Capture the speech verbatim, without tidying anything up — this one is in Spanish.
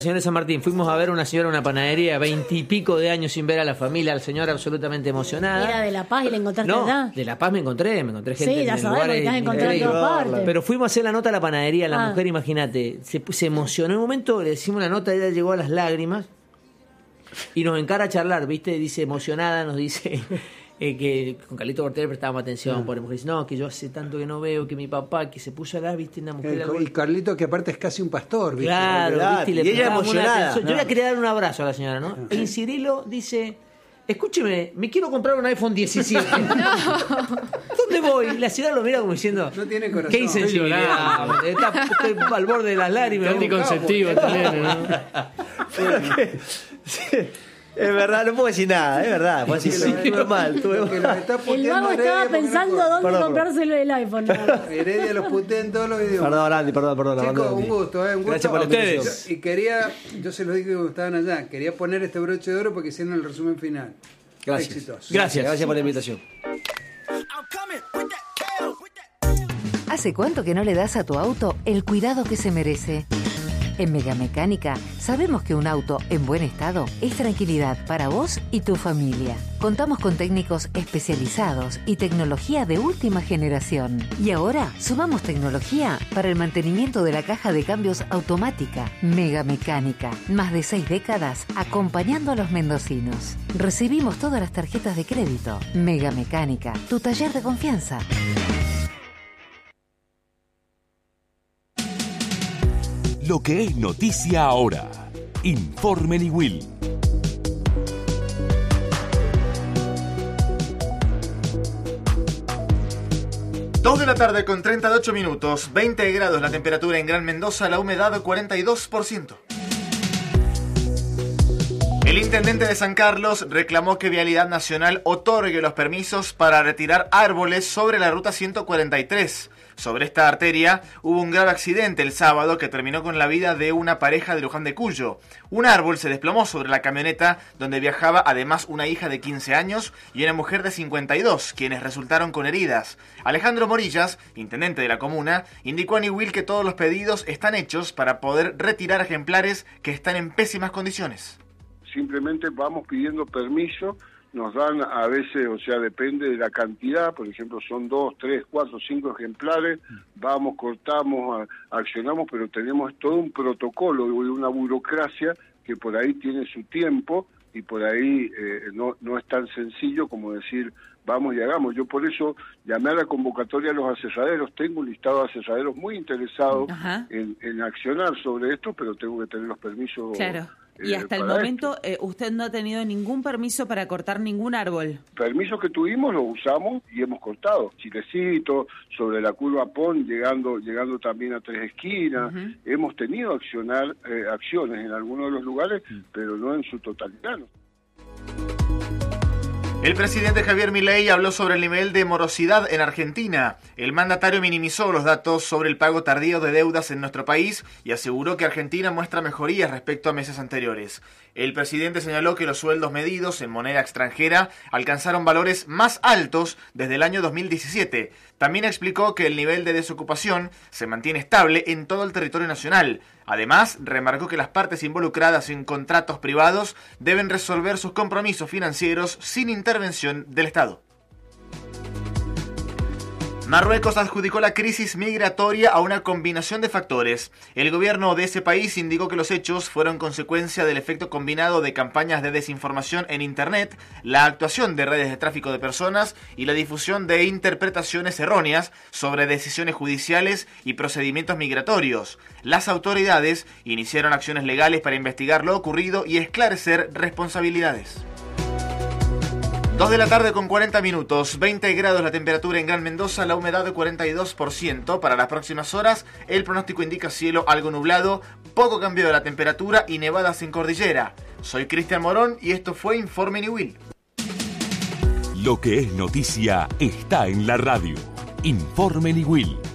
Señor de San Martín, fuimos a ver a una señora en una panadería, veintipico de años sin ver a la familia, al señor absolutamente emocionada. ¿Era de La Paz y la encontraste no, allá? De La Paz me encontré, me encontré gente sí, en ya el sabes, lugar. porque te has encontrado en todas partes. Pero fuimos a hacer la nota a la panadería, la ah. mujer, imagínate, se, se emocionó en un momento, le hicimos la nota, ella llegó a las lágrimas y nos encara a charlar, ¿viste? Dice, emocionada, nos dice... Eh, que con Carlito Cortés prestábamos atención, ah. por la mujer dice, no, que yo hace tanto que no veo, que mi papá, que se puso a hablar, viste, una mujer... El, y Carlito, que aparte es casi un pastor, ¿viste? Claro, ¿viste? Y, le y ella emocionada. Yo no. le quería dar un abrazo a la señora, ¿no? Y Cirilo dice, escúcheme, me quiero comprar un iPhone diecisiete. No. ¿Dónde voy? La señora lo mira como diciendo, no tiene corazón. Qué insensibilidad. Está, estoy al borde de las lágrimas. Anticonceptivo también, ¿no? Sí. Es verdad, no puedo decir nada, es verdad. Puedo decir, sí, estuve mal, estuve mal. El vago estaba pensando dónde perdón, comprárselo el iPhone. Heredia los putea en todos los idiomas. Perdón, Andy, perdón, perdón. Chicos, un gusto, ¿eh? Un gusto. Gracias por ustedes. Y quería, yo se los dije cuando estaban allá, quería poner este broche de oro porque hicieron el resumen final. Gracias. Éxitos. Gracias, gracias por la invitación. ¿Hace cuánto que no le das a tu auto el cuidado que se merece? En Megamecánica sabemos que un auto en buen estado es tranquilidad para vos y tu familia. Contamos con técnicos especializados y tecnología de última generación. Y ahora sumamos tecnología para el mantenimiento de la caja de cambios automática. Megamecánica, más de seis décadas acompañando a los mendocinos. Recibimos todas las tarjetas de crédito. Megamecánica, tu taller de confianza. Lo que es noticia ahora. Informe Niwil. dos de la tarde con treinta y ocho minutos, veinte grados la temperatura en Gran Mendoza, la humedad cuarenta y dos por ciento. El intendente de San Carlos reclamó que Vialidad Nacional otorgue los permisos para retirar árboles sobre la ruta ciento cuarenta y tres. Sobre esta arteria hubo un grave accidente el sábado que terminó con la vida de una pareja de Luján de Cuyo. Un árbol se desplomó sobre la camioneta donde viajaba además una hija de quince años y una mujer de cincuenta y dos, quienes resultaron con heridas. Alejandro Morillas, intendente de la comuna, indicó a Niwil que todos los pedidos están hechos para poder retirar ejemplares que están en pésimas condiciones. Simplemente vamos pidiendo permiso, nos dan a veces, o sea, depende de la cantidad, por ejemplo, son dos, tres, cuatro, cinco ejemplares, vamos, cortamos, accionamos, pero tenemos todo un protocolo y una burocracia que por ahí tiene su tiempo y por ahí eh, no, no es tan sencillo como decir, vamos y hagamos. Yo por eso llamé a la convocatoria a los aserraderos, tengo un listado de aserraderos muy interesados en, en accionar sobre esto, pero tengo que tener los permisos. Claro. Y hasta el momento eh, usted no ha tenido ningún permiso para cortar ningún árbol. Permisos que tuvimos los usamos y hemos cortado. Chilecito, sobre la curva Pon, llegando llegando también a Tres Esquinas. Uh-huh. Hemos tenido accionar eh, acciones en algunos de los lugares, uh-huh. pero no en su totalidad. ¿no? El presidente Javier Milei habló sobre el nivel de morosidad en Argentina. El mandatario minimizó los datos sobre el pago tardío de deudas en nuestro país y aseguró que Argentina muestra mejorías respecto a meses anteriores. El presidente señaló que los sueldos medidos en moneda extranjera alcanzaron valores más altos desde el año dos mil diecisiete. También explicó que el nivel de desocupación se mantiene estable en todo el territorio nacional. Además, remarcó que las partes involucradas en contratos privados deben resolver sus compromisos financieros sin intervención del Estado. Marruecos adjudicó la crisis migratoria a una combinación de factores. El gobierno de ese país indicó que los hechos fueron consecuencia del efecto combinado de campañas de desinformación en Internet, la actuación de redes de tráfico de personas y la difusión de interpretaciones erróneas sobre decisiones judiciales y procedimientos migratorios. Las autoridades iniciaron acciones legales para investigar lo ocurrido y esclarecer responsabilidades. dos de la tarde con cuarenta minutos, veinte grados la temperatura en Gran Mendoza, la humedad de cuarenta y dos por ciento. Para las próximas horas, el pronóstico indica cielo algo nublado, poco cambio de la temperatura y nevadas en cordillera. Soy Cristian Morón y esto fue Informe Niwil. Lo que es noticia está en la radio. Informe Niwil.